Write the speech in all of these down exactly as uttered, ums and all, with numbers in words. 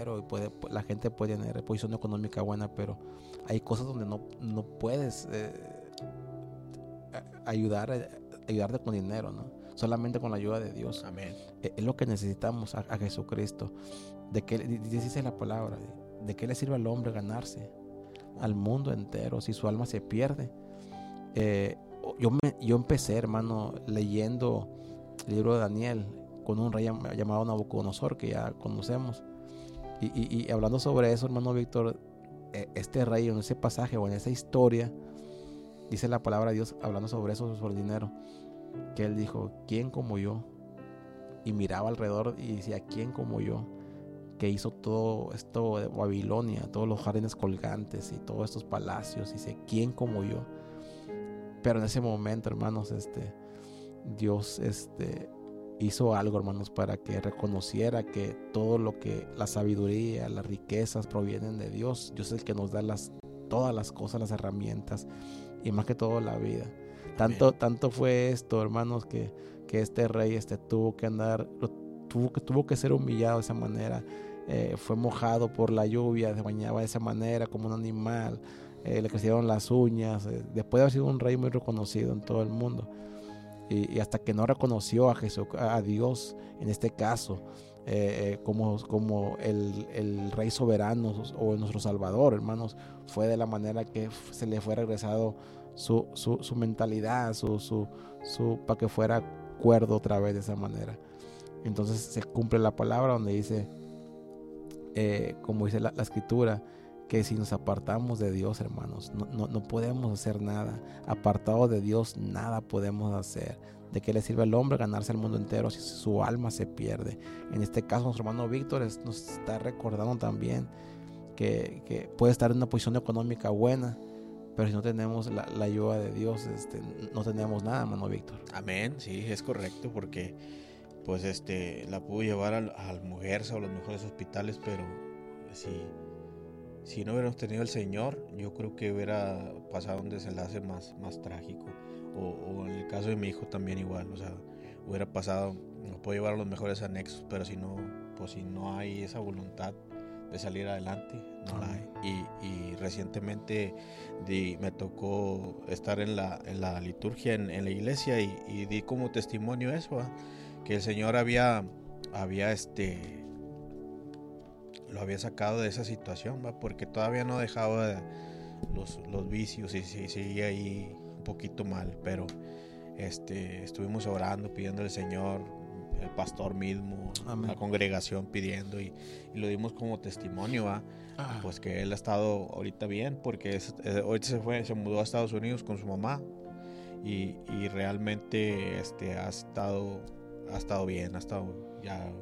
y puede, la gente puede tener posición económica buena, pero hay cosas donde no, no puedes eh, ayudar, ayudarte con dinero, ¿no? Solamente con la ayuda de Dios. Amén. Es lo que necesitamos a, a Jesucristo. De que dice la palabra, de, de qué le sirve al hombre ganarse al mundo entero si su alma se pierde. Eh, yo, me, yo empecé, hermano, leyendo el libro de Daniel con un rey llamado Nabucodonosor, que ya conocemos. Y, y, y hablando sobre eso, hermano Víctor, este rey en ese pasaje o en esa historia, dice la palabra de Dios hablando sobre eso, sobre el dinero, que él dijo, ¿quién como yo? Y miraba alrededor y decía, ¿quién como yo? Que hizo todo esto de Babilonia, todos los jardines colgantes y todos estos palacios. Y dice, ¿quién como yo? Pero en ese momento, hermanos, este, Dios este, hizo algo, hermanos, para que reconociera que todo lo que, la sabiduría, las riquezas provienen de Dios. Dios es el que nos da las, todas las cosas, las herramientas y más que todo la vida. Tanto, tanto fue esto, hermanos, que, que este rey este, tuvo que andar, tuvo que, tuvo que ser humillado de esa manera. Eh, fue mojado por la lluvia, se bañaba de esa manera como un animal, eh, le crecieron las uñas, eh, después de haber sido un rey muy reconocido en todo el mundo, y, y hasta que no reconoció a Jesús, a Dios en este caso, eh, eh, como, como el, el rey soberano o nuestro Salvador, hermanos, fue de la manera que se le fue regresado su, su, su mentalidad, su, su, su, para que fuera cuerdo otra vez de esa manera. Entonces se cumple la palabra donde dice, Eh, como dice la, la escritura, que si nos apartamos de Dios, hermanos, no, no, no podemos hacer nada. Apartados de Dios, nada podemos hacer. ¿De qué le sirve al hombre ganarse el mundo entero si su alma se pierde? En este caso, nuestro hermano Víctor es, nos está recordando también que, que puede estar en una posición económica buena, pero si no tenemos la, la ayuda de Dios, este, no tenemos nada, hermano Víctor. Amén, sí, es correcto, porque pues este la pudo llevar al, al Mujerza o los mejores hospitales, pero si, si no hubiéramos tenido el Señor, yo creo que hubiera pasado un desenlace más, más trágico, o, o en el caso de mi hijo también igual, o sea, hubiera pasado, nos puede llevar a los mejores anexos, pero si no, pues si no hay esa voluntad de salir adelante, no la hay. Y, y recientemente di, me tocó estar en la, en la liturgia en, en la iglesia y, y di como testimonio eso, ¿eh? Que el Señor había, había este, lo había sacado de esa situación, ¿va? Porque todavía no dejaba los, los vicios y seguía ahí un poquito mal, pero este, estuvimos orando, pidiendo al Señor, el pastor mismo, Amén. La congregación pidiendo, y, y lo dimos como testimonio, ¿va? Ah. Pues que él ha estado ahorita bien, porque es, eh, ahorita se fue, se mudó a Estados Unidos con su mamá y, y realmente este, ha estado ha estado bien, ha estado ya,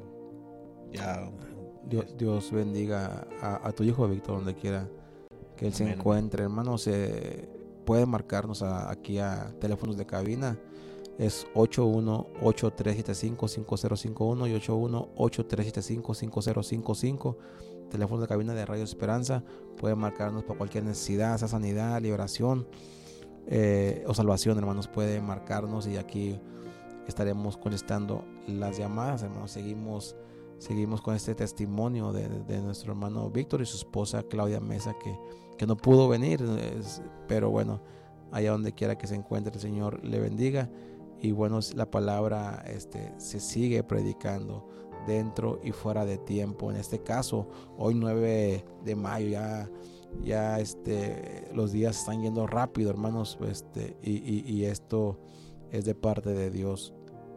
ya Dios, Dios bendiga a, a tu hijo Víctor donde quiera que él Amén. Se encuentre, hermanos. Eh, puede marcarnos a, aquí a teléfonos de cabina, es ocho uno ocho tres siete cinco cinco cero cinco uno y ocho uno ocho tres siete cinco cinco cero cinco cinco, teléfono de cabina de Radio Esperanza. Puede marcarnos para cualquier necesidad, sea sanidad, liberación eh, o salvación, hermanos. Puede marcarnos y aquí estaremos contestando las llamadas, hermanos. Seguimos, seguimos con este testimonio de, de, de nuestro hermano Víctor y su esposa Claudia Mesa, que, que no pudo venir, es, pero bueno, allá donde quiera que se encuentre, el Señor le bendiga. Y bueno, la palabra este, se sigue predicando dentro y fuera de tiempo. En este caso, hoy nueve de mayo, ya, ya este, los días están yendo rápido, hermanos, este, y, y, y esto es de parte de Dios.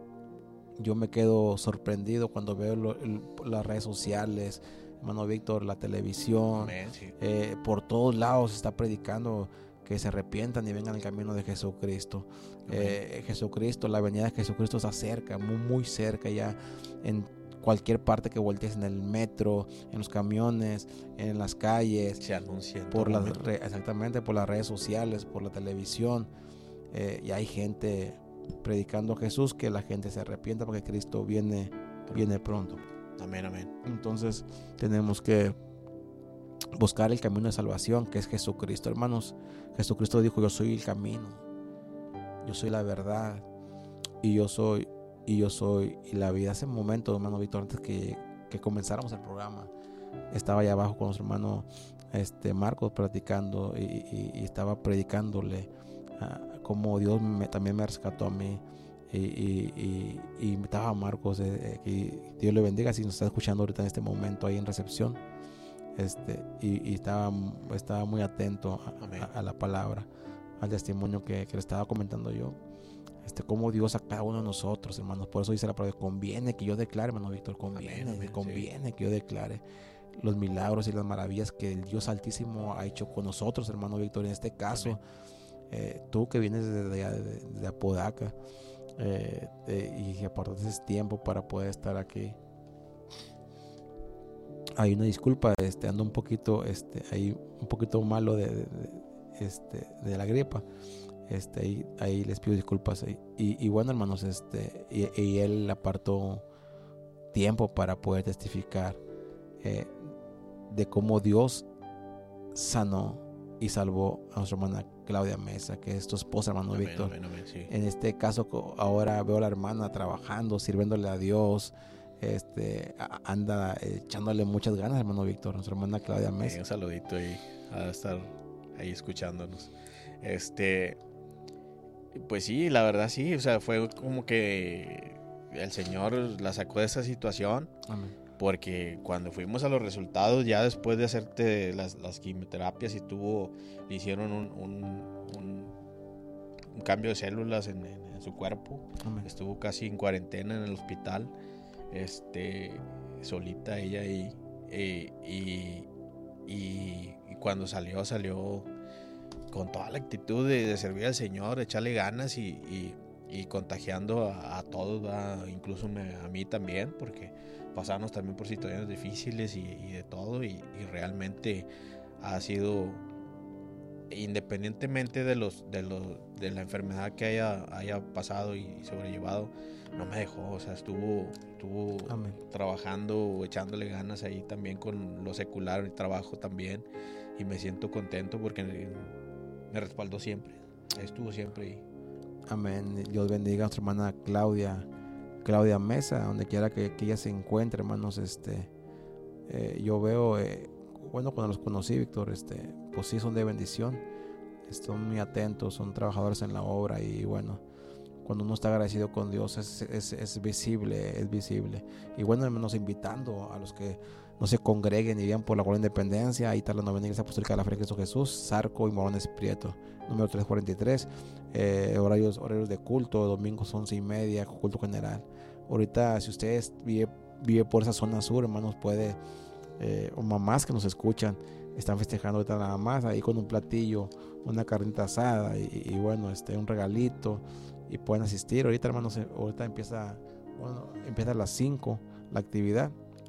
Yo me quedo sorprendido cuando veo lo, el, las redes sociales, hermano Víctor, la televisión, Amén, sí. eh, por todos lados se está predicando que se arrepientan y vengan al camino de Jesucristo. Eh, Jesucristo, la venida de Jesucristo está cerca, muy, muy cerca ya. En cualquier parte que voltees, en el metro, en los camiones, en las calles, se anuncia por las re, exactamente por las redes sociales, por la televisión, eh, y hay gente predicando a Jesús, que la gente se arrepienta porque Cristo viene pronto. viene pronto. Amén, amén. Entonces tenemos que buscar el camino de salvación, que es Jesucristo, hermanos. Jesucristo dijo: yo soy el camino, yo soy la verdad y yo soy y yo soy y la vida. Hace un momento, hermano Víctor, antes que, que comenzáramos el programa, estaba allá abajo con nuestro hermano este, Marcos platicando y, y, y estaba predicándole uh, cómo Dios me, también me rescató a mí. Y, y, y, y estaba Marcos, eh, y Dios le bendiga si nos está escuchando ahorita en este momento ahí en recepción. Este, y, y estaba, estaba muy atento a, a, a la palabra, al testimonio que, que le estaba comentando yo. Este, como Dios a cada uno de nosotros, hermanos. Por eso dice la palabra, conviene que yo declare, hermano Víctor, conviene, amén, amén, conviene sí. que yo declare los milagros y las maravillas que el Dios Altísimo ha hecho con nosotros, hermano Víctor. En este caso, eh, tú que vienes de, de, de, de Apodaca, Eh, eh, y apartaste ese tiempo para poder estar aquí. Hay una disculpa, este, ando un poquito, este, ahí un poquito malo de, de, de, este, de la gripa. Este, ahí, ahí les pido disculpas. Ahí. Y, y bueno, hermanos, este, y, y él apartó tiempo para poder testificar eh, de cómo Dios sanó y salvó a nuestra hermana Claudia Mesa, que es tu esposa, hermano amén, Víctor. Amén, amén, sí. En este caso, ahora veo a la hermana trabajando, sirviéndole a Dios, este, anda echándole muchas ganas, hermano Víctor, nuestra hermana Claudia Mesa. Sí, un saludito ahí, a estar ahí escuchándonos. Este, pues sí, la verdad sí, o sea, fue como que el Señor la sacó de esa situación. Amén. Porque cuando fuimos a los resultados, ya después de hacerte las, las quimioterapias y tuvo, le hicieron un, un, un, un cambio de células en, en, en su cuerpo. Amén. Estuvo casi en cuarentena en el hospital, este, solita ella ahí. Y, y, y, y cuando salió, salió con toda la actitud de, de servir al Señor, echarle ganas y, y, y contagiando a, a todos, ¿verdad? Incluso me, a mí también, porque pasamos también por situaciones difíciles y, y de todo, y, y realmente ha sido, independientemente de los de los de la enfermedad que haya haya pasado y sobrellevado, no me dejó, o sea, estuvo estuvo Amén. Trabajando, echándole ganas ahí también con lo secular, el trabajo también, y me siento contento porque me respaldó siempre, estuvo siempre ahí. Amén. Dios bendiga a nuestra hermana Claudia Claudia Mesa, donde quiera que, que ella se encuentre, hermanos. Este, eh, yo veo, eh, bueno, cuando los conocí, Víctor, este, pues sí son de bendición, son muy atentos, son trabajadores en la obra, y bueno, cuando uno está agradecido con Dios es, es, es visible, es visible. Y bueno, hermanos, invitando a los que no se congreguen y vivan por la Colonia Independencia, ahí está la novena Iglesia Apostólica de la Fe de Cristo Jesús, Zarco y Morones Prieto, número trescientos cuarenta y tres, eh, horarios, horarios de culto, domingos once y media, culto general. Ahorita, si ustedes vive, vive por esa zona sur, hermanos, puede, eh, o mamás que nos escuchan, están festejando ahorita nada más, ahí con un platillo, una carnita asada y, y bueno, este, un regalito, y pueden asistir. Ahorita, hermanos, ahorita empieza, bueno, empieza a las cinco la actividad,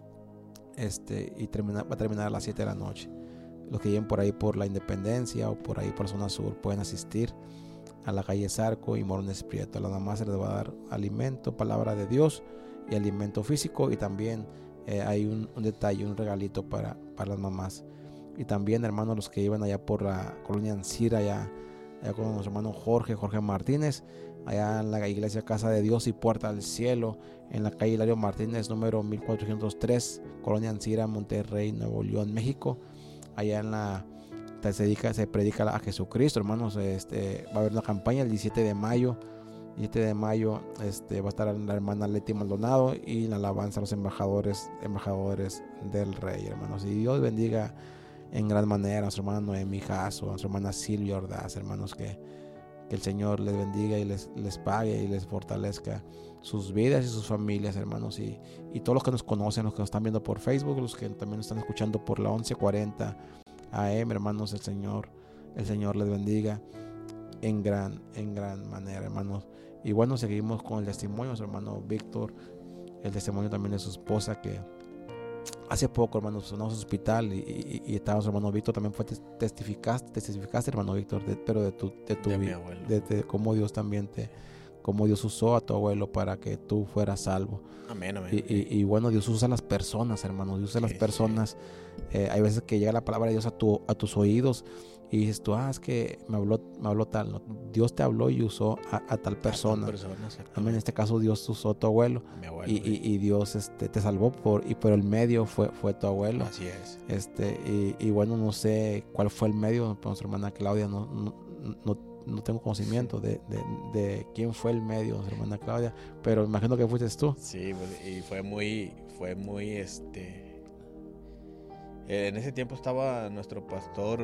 este, y termina, va a terminar a las siete de la noche. Los que lleguen por ahí por la Independencia o por ahí por zona sur pueden asistir a la calle Zarco y Morones Prieto. A las mamás se les va a dar alimento, palabra de Dios y alimento físico, y también eh, hay un, un detalle, un regalito para, para las mamás. Y también, hermanos, los que iban allá por la colonia Ancira, allá, allá con nuestro hermano Jorge, Jorge Martínez, allá en la iglesia Casa de Dios y Puerta del Cielo, en la calle Hilario Martínez, número mil cuatrocientos tres, colonia Ancira, Monterrey, Nuevo León, México. Allá en la se dedica, se predica a Jesucristo, hermanos. Este, va a haber una campaña el diecisiete de mayo. diecisiete de mayo este, va a estar la hermana Leti Maldonado y la alabanza a los embajadores, embajadores del Rey, hermanos. Y Dios bendiga en gran manera a nuestra hermana Noemí Jasso, a nuestra hermana Silvia Ordaz, hermanos, que, que el Señor les bendiga y les, les pague y les fortalezca sus vidas y sus familias, hermanos, y, y todos los que nos conocen, los que nos están viendo por Facebook, los que también nos están escuchando por la once cuarenta A M, hermanos, el Señor, el Señor les bendiga en gran, en gran manera, hermanos. Y bueno, seguimos con el testimonio de su hermano Víctor, el testimonio también de su esposa, que hace poco, hermanos, sonamos al hospital y, y, y estaba su hermano Víctor, también fue testificaste, testificaste, hermano Víctor, de, pero de tu, de tu vida, de, de cómo Dios también te, cómo Dios usó a tu abuelo para que tú fueras salvo. Amén, amén. Y, y, y bueno, Dios usa a las personas, hermanos, Dios usa a las sí, personas. Sí. Eh, hay veces que llega la palabra de Dios a, tu, a tus oídos y dices tú, ah, es que me habló, me habló tal, ¿no? Dios te habló y usó a, a tal persona. persona Amén. En este caso Dios usó a tu abuelo, mi abuelo y, y, y Dios este, te salvó por, y por el medio fue, fue tu abuelo. Así es. Este, y, y bueno, no sé cuál fue el medio, pero nuestra hermana Claudia, no, no, no, no tengo conocimiento de, de, de quién fue el medio, nuestra hermana Claudia, pero imagino que fuiste tú. Sí, y fue muy, fue muy, este, en ese tiempo estaba nuestro pastor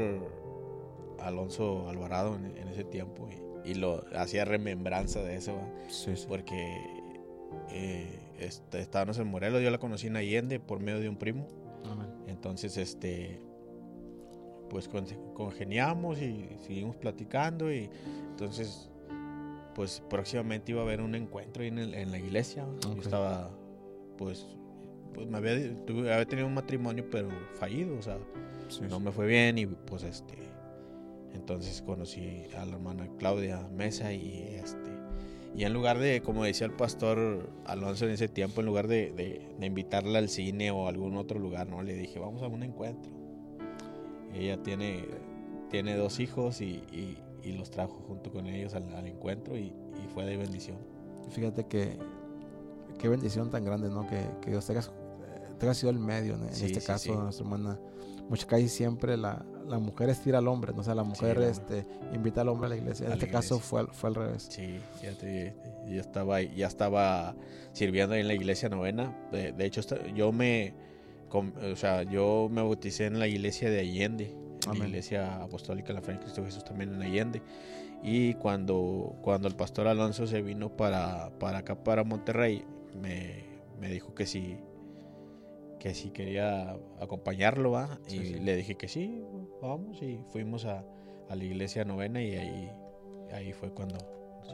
Alonso Alvarado en, en ese tiempo, y, y lo hacía remembranza de eso, sí, sí. porque eh, este, estábamos en Morelos, yo la conocí en Allende por medio de un primo. Amén. Entonces, este, pues con, congeniamos y seguimos platicando, y entonces, pues próximamente iba a haber un encuentro en, el, en la iglesia. Okay. Yo estaba, pues, pues me había, tuve, había tenido un matrimonio, pero fallido, o sea, sí, no sí. me fue bien, y pues, este, entonces conocí a la hermana Claudia Mesa, y este, y en lugar de, como decía el pastor Alonso en ese tiempo, en lugar de, de, de invitarla al cine o a algún otro lugar, no, le dije, vamos a un encuentro. Ella tiene, tiene dos hijos, y, y, y los trajo junto con ellos al, al encuentro, y, y fue de bendición. Fíjate que qué bendición tan grande, ¿no? Que, que Dios te haya, te haya sido el medio, ¿no? En sí, este sí, caso, sí. Nuestra hermana, muchas casi siempre la, la mujer estira al hombre, ¿no? O sea, la mujer sí, este, invita al hombre a la iglesia. En a este caso fue, fue al revés. Sí, fíjate, yo estaba, ya estaba sirviendo en la iglesia novena. De, de hecho, yo me, o sea, yo me bauticé en la iglesia de Allende, en Amén. La iglesia apostólica de la Fe en Cristo Jesús, también en Allende. Y cuando, cuando el pastor Alonso se vino para, para acá, para Monterrey, me, me dijo que sí, que sí quería acompañarlo, ¿va? Y sí, sí. le dije que sí, vamos, y fuimos a, a la iglesia novena, y ahí, ahí fue cuando... Sí.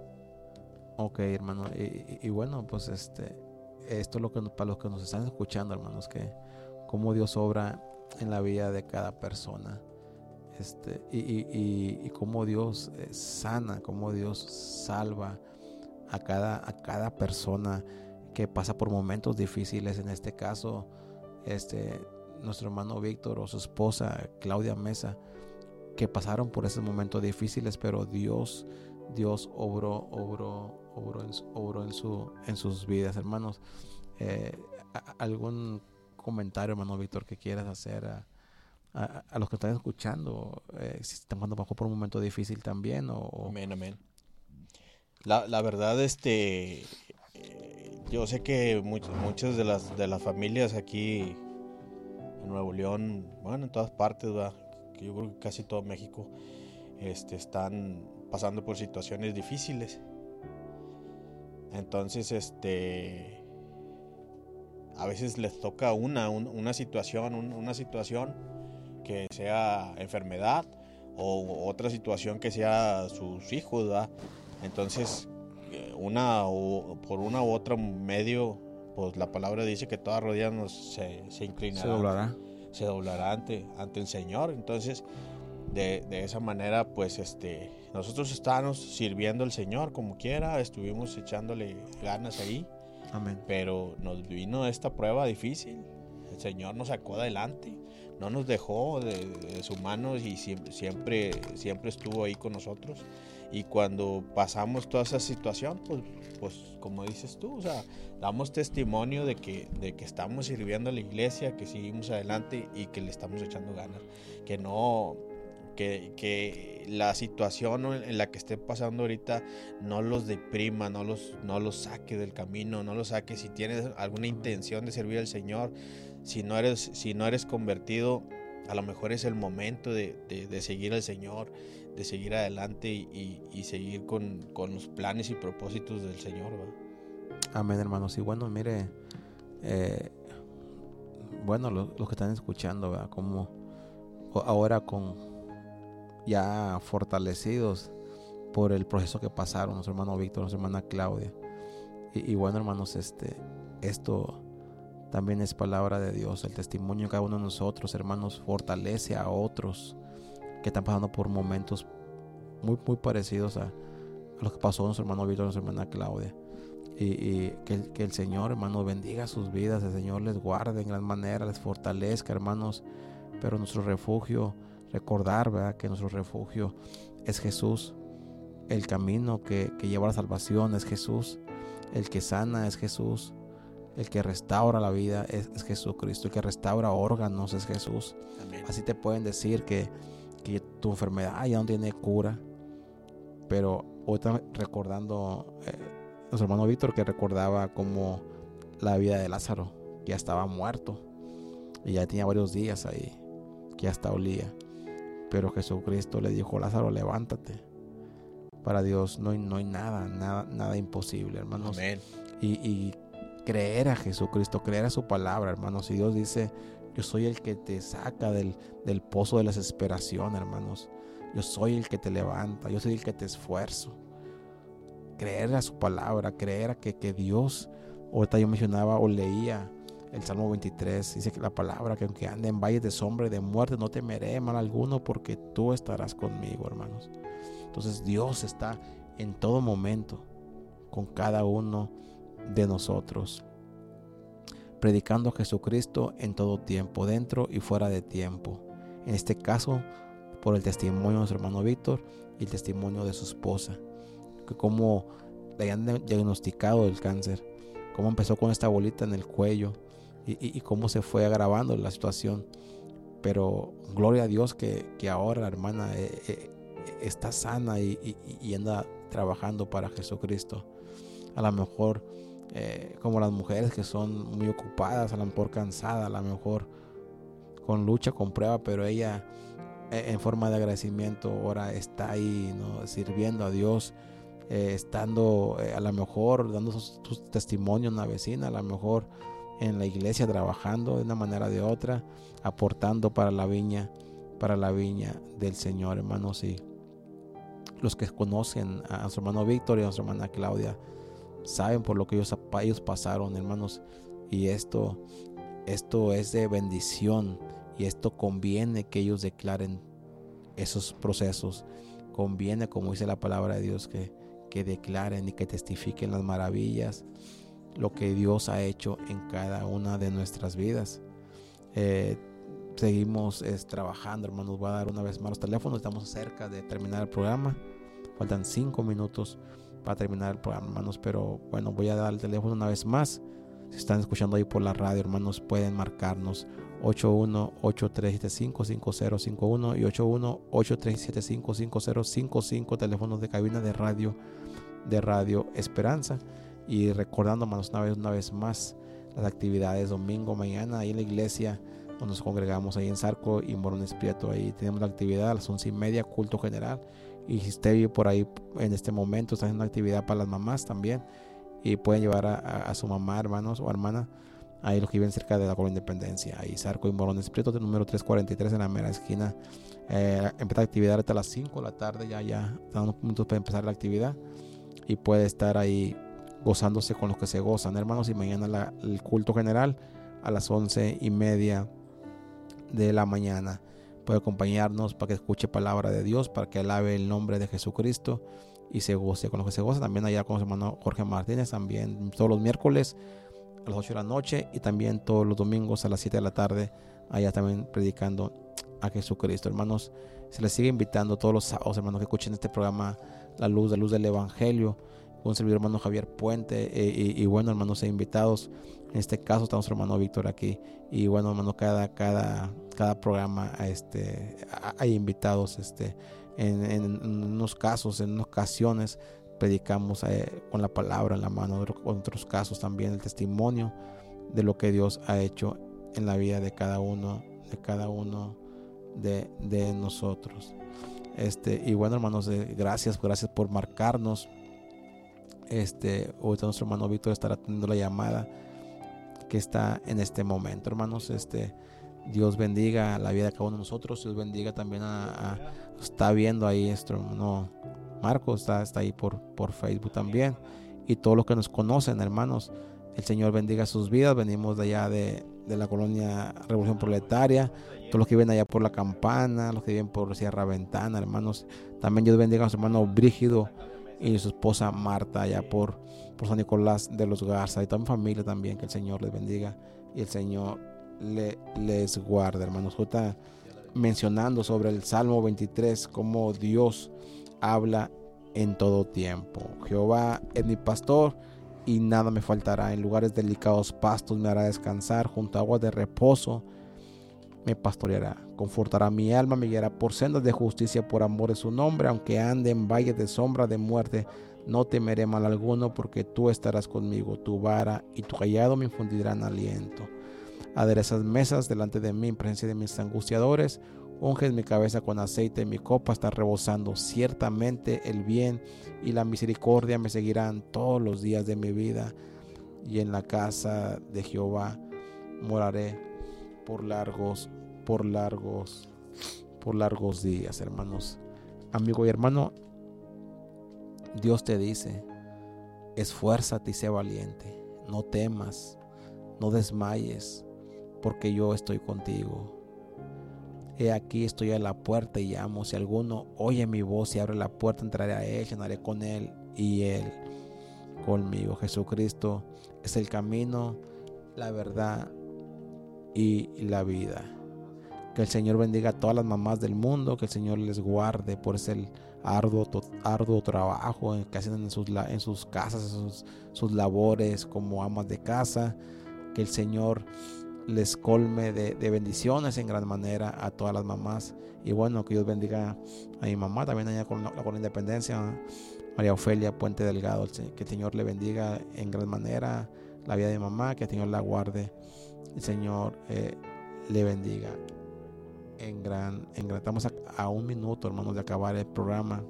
Ok, hermano, y, y, y bueno, pues este, esto es lo que, para los que nos están escuchando, hermanos, que cómo Dios obra en la vida de cada persona, este, y, y, y, y cómo Dios eh, sana, cómo Dios salva a cada, a cada persona que pasa por momentos difíciles. En este caso, este, nuestro hermano Víctor o su esposa Claudia Mesa, que pasaron por esos momentos difíciles, pero Dios, Dios obró, obró, obró en, obró en su, en sus vidas, hermanos. Eh, ¿Algún comentario, hermano Víctor, que quieras hacer a, a, a los que están escuchando? Eh, si están pasando por un momento difícil también, o, o... Amén, amén. La, la verdad, este, yo sé que much, muchas de las, de las familias aquí en Nuevo León, bueno, en todas partes, ¿verdad? Que yo creo que casi todo México, este, están pasando por situaciones difíciles. Entonces, este, a veces les toca una, un, una situación, un, una situación que sea enfermedad, o otra situación que sea sus hijos, ¿verdad? Entonces, una o por una u otra medio, pues la palabra dice que toda rodilla nos se, se inclinará, se doblará, se doblará ante, ante el Señor. Entonces, de, de esa manera, pues este, nosotros estábamos sirviendo al Señor como quiera, estuvimos echándole ganas ahí. Amén. Pero nos vino esta prueba difícil. El Señor nos sacó adelante, no nos dejó de, de su mano, y siempre, siempre, siempre estuvo ahí con nosotros. Y cuando pasamos toda esa situación, pues, pues como dices tú, o sea, damos testimonio de que, de que estamos sirviendo a la iglesia, que seguimos adelante y que le estamos echando ganas. Que no, que, que la situación en la que esté pasando ahorita no los deprima, no los, no los saque del camino, no los saque. Si tienes alguna intención de servir al Señor, si no eres, si no eres convertido, a lo mejor es el momento de, de, de seguir al Señor, de seguir adelante y, y, y seguir con, con los planes y propósitos del Señor, ¿verdad? Amén, hermanos. Y bueno, mire, eh, bueno, los, los que están escuchando, ¿verdad? Como ahora con ya fortalecidos por el proceso que pasaron nuestro hermano Víctor, nuestra hermana Claudia. Y, y bueno, hermanos, este, esto también es palabra de Dios. El testimonio de cada uno de nosotros, hermanos, fortalece a otros que están pasando por momentos muy, muy parecidos a, a lo que pasó nuestro hermano Víctor, nuestra hermana Claudia. Y, y que, el, que el Señor, hermano, bendiga sus vidas, el Señor les guarde en gran manera, les fortalezca, hermanos. Pero nuestro refugio, recordar, ¿verdad?, que nuestro refugio es Jesús. El camino que, que lleva a la salvación es Jesús. El que sana es Jesús. El que restaura la vida es, es Jesucristo. El que restaura órganos es Jesús. Amén. Así te pueden decir que, que tu enfermedad ya no tiene cura. Pero ahorita recordando eh, nuestro hermano Víctor, que recordaba como la vida de Lázaro, que ya estaba muerto y ya tenía varios días ahí, que ya hasta olía. Pero Jesucristo le dijo: Lázaro, levántate. Para Dios no hay, no hay nada, nada, nada imposible, hermanos. Amén. Y, y creer a Jesucristo, creer a su palabra, hermanos. Y Dios dice: yo soy el que te saca del, del pozo de la desesperación, hermanos. Yo soy el que te levanta, yo soy el que te esfuerzo. Creer a su palabra, creer a que, que Dios, ahorita yo mencionaba o leía el Salmo veintitrés, dice que la palabra, que aunque ande en valles de sombra y de muerte, no temeré mal alguno, porque tú estarás conmigo, hermanos. Entonces Dios está en todo momento con cada uno de nosotros, predicando a Jesucristo en todo tiempo, dentro y fuera de tiempo. En este caso, por el testimonio de nuestro hermano Víctor y el testimonio de su esposa, que como le habían diagnosticado el cáncer, cómo empezó con esta bolita en el cuello y, y, y cómo se fue agravando la situación. Pero gloria a Dios que, que ahora la hermana eh, eh, está sana y, y, y anda trabajando para Jesucristo. A lo mejor eh, como las mujeres que son muy ocupadas, a lo mejor cansadas, a lo mejor con lucha, con prueba, pero ella eh, en forma de agradecimiento ahora está ahí, ¿no?, sirviendo a Dios, eh, estando eh, a lo mejor dando sus, sus testimonios a una vecina, a lo mejor en la iglesia trabajando de una manera o de otra, aportando para la viña, para la viña del Señor, hermanos. Y los que conocen a su hermano Víctor y a su hermana Claudia saben por lo que ellos, ellos pasaron, hermanos, y esto, esto es de bendición, y esto conviene que ellos declaren esos procesos. Conviene, como dice la palabra de Dios, que, que declaren y que testifiquen las maravillas, lo que Dios ha hecho en cada una de nuestras vidas. Eh, seguimos es, trabajando, hermanos. Voy a dar una vez más los teléfonos. Estamos cerca de terminar el programa. Faltan cinco minutos para terminar el programa, hermanos. Pero bueno, voy a dar el teléfono una vez más. Si están escuchando ahí por la radio, hermanos, pueden marcarnos ocho uno ocho tres siete cinco cinco cero cinco uno y ocho uno ocho tres siete cinco cinco cero cinco cinco, teléfonos de cabina de radio de Radio Esperanza. Y recordando, hermanos, una vez, una vez más las actividades domingo mañana ahí en la iglesia donde nos congregamos ahí en Zarco y Morones Prieto. Ahí tenemos la actividad a las once y media, culto general. Y si usted por ahí en este momento está haciendo una actividad para las mamás también, y pueden llevar a, a, a su mamá, hermanos o hermana, ahí los que viven cerca de la Colonia Independencia, ahí Zarco y Morones Prieto, del número trescientos cuarenta y tres en la mera esquina. Eh, empieza la actividad hasta las cinco de la tarde, ya ya están unos minutos para empezar la actividad, y puede estar ahí gozándose con los que se gozan, hermanos. Y mañana la, el culto general a las once y media de la mañana. Puede acompañarnos para que escuche palabra de Dios, para que alabe el nombre de Jesucristo y se goce con los que se goza. También allá con su hermano Jorge Martínez, también todos los miércoles a las ocho de la noche, y también todos los domingos a las siete de la tarde, allá también predicando a Jesucristo, hermanos. Se les sigue invitando todos los sábados, hermanos, que escuchen este programa La Luz, la Luz del Evangelio, con un servidor, hermano Javier Puente, eh, y, y bueno, hermanos, e invitados. En este caso está nuestro hermano Víctor aquí, y bueno, hermano, cada, cada, cada programa este, hay invitados, este, en, en, en unos casos, en unas ocasiones predicamos eh, con la palabra en la mano, en otros casos también el testimonio de lo que Dios ha hecho en la vida de cada uno, de cada uno de, de nosotros. Este, y bueno, hermanos, eh, gracias, gracias por marcarnos. Este, ahorita nuestro hermano Víctor estará teniendo la llamada que está en este momento, hermanos. Este, Dios bendiga la vida de cada uno de nosotros. Dios bendiga también a, a está viendo ahí nuestro hermano Marcos, está, está ahí por, por Facebook también, y todos los que nos conocen, hermanos. El Señor bendiga sus vidas. Venimos de allá de, de la colonia Revolución Proletaria, todos los que viven allá por La Campana, los que viven por Sierra Ventana, hermanos. También Dios bendiga a su hermano Brígido y su esposa Marta allá por, por San Nicolás de los Garza, y toda mi familia también. Que el Señor les bendiga y el Señor le, les guarde, hermanos. Ahorita mencionando sobre el Salmo veintitrés, cómo Dios habla en todo tiempo. Jehová es mi pastor y nada me faltará. En lugares delicados pastos me hará descansar, junto a aguas de reposo me pastoreará. Confortará mi alma, me guiará por sendas de justicia por amor de su nombre. Aunque ande en valles de sombra de muerte, no temeré mal alguno, porque tú estarás conmigo. Tu vara y tu cayado me infundirán aliento. Aderezas mesas delante de mí en presencia de mis angustiadores. Unges mi cabeza con aceite, mi copa está rebosando. Ciertamente el bien y la misericordia me seguirán todos los días de mi vida, y en la casa de Jehová moraré por largos, por largos, por largos días, hermanos. Amigo y hermano, Dios te dice: esfuérzate y sé valiente, no temas, no desmayes, porque yo estoy contigo. He aquí estoy a la puerta y llamo. Si alguno oye mi voz y abre la puerta, entraré a él, cenaré con él y él conmigo. Jesucristo es el camino, la verdad y la vida. Que el Señor bendiga a todas las mamás del mundo, que el Señor les guarde por ese arduo, arduo trabajo que hacen en sus, en sus casas, en sus, sus labores como amas de casa. Que el Señor les colme de, de bendiciones en gran manera a todas las mamás. Y bueno, que Dios bendiga a mi mamá también allá con la, con la Independencia, María Ofelia Puente Delgado. Que el Señor le bendiga en gran manera la vida de mi mamá, que el Señor la guarde, el Señor eh, le bendiga en gran, en gran. Estamos a, a un minuto, hermanos, de acabar el programa.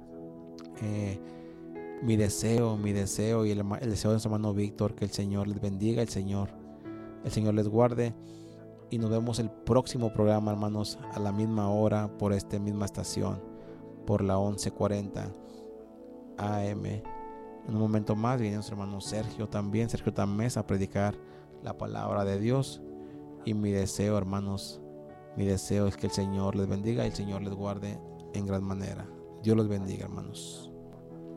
eh, mi deseo, mi deseo y el, el deseo de nuestro hermano Víctor, que el Señor les bendiga, el Señor El Señor les guarde, y nos vemos el próximo programa, hermanos, a la misma hora, por esta misma estación, por la once cuarenta A M. En un momento más viene nuestro hermano Sergio también, Sergio Tamés, a predicar la palabra de Dios. Y mi deseo, hermanos, mi deseo es que el Señor les bendiga y el Señor les guarde en gran manera. Dios los bendiga, hermanos.